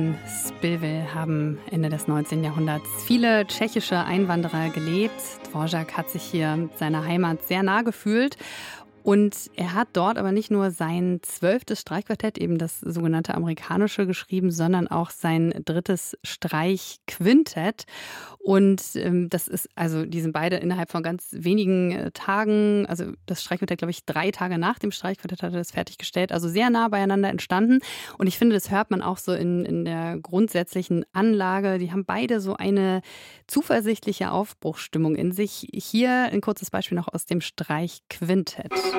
in Spilve haben Ende des 19. Jahrhunderts viele tschechische Einwanderer gelebt. Dvořák hat sich hier seiner Heimat sehr nah gefühlt. Und er hat dort aber nicht nur sein 12. Streichquartett, eben das sogenannte amerikanische, geschrieben, sondern auch sein 3. Streichquintett. Und das ist, also die sind beide innerhalb von ganz wenigen Tagen, also das Streichquintett, glaube ich, 3 Tage nach dem Streichquartett hat er das fertiggestellt, also sehr nah beieinander entstanden. Und ich finde, das hört man auch so in der grundsätzlichen Anlage. Die haben beide so eine zuversichtliche Aufbruchsstimmung in sich. Hier ein kurzes Beispiel noch aus dem Streichquintett.